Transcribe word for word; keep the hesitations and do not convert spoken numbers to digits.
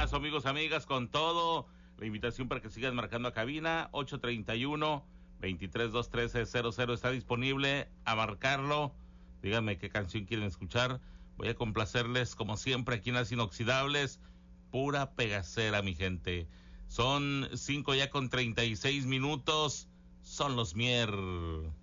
abrazo, amigos, amigas, con todo. La invitación para que sigan marcando a cabina, ocho treinta y uno, veintitrés dos trece cero cero, está disponible a marcarlo. Díganme qué canción quieren escuchar. Voy a complacerles, como siempre, aquí en Las Inoxidables, pura pegacera, mi gente. Son cinco ya con treinta y seis minutos, son los Mier.